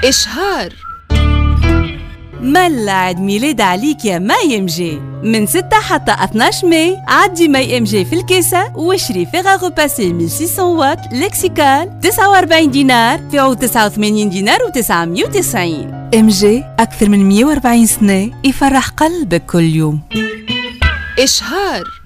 إشهار. ملا عيد ميلاد عليك يا ماي ام جي. من 6 حتى 12 ماي عدي ماي ام جي في الكيسة واشري فيغا غوباسي 1600 واط لكسيكال 49 دينار فيه 89 دينار و990. ام جي أكثر من 140 سنة يفرح قلبك كل يوم. إشهار.